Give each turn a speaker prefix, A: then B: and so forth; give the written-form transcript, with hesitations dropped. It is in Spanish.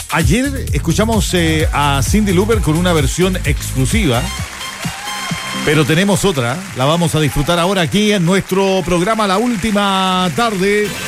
A: Ayer escuchamos a Cyndi Lauper con una versión exclusiva, pero tenemos otra, la vamos a disfrutar ahora aquí en nuestro programa La Última Tarde.